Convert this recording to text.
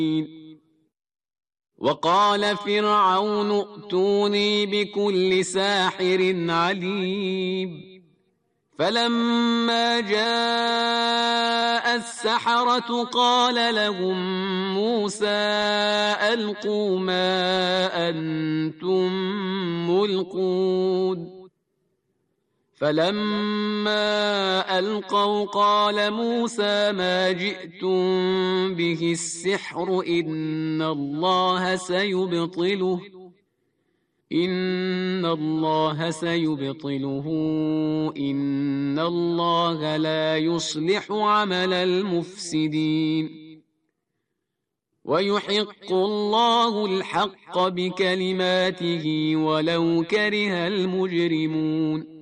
وقال فرعون ائتوني بكل ساحر عليم فلما جاء السحرة قال لهم موسى ألقوا ما أنتم ملقون فلما ألقوا قال موسى ما جئتم به السحر إن الله سيبطله إن الله لا يصلح عمل المفسدين ويحق الله الحق بكلماته ولو كره المجرمون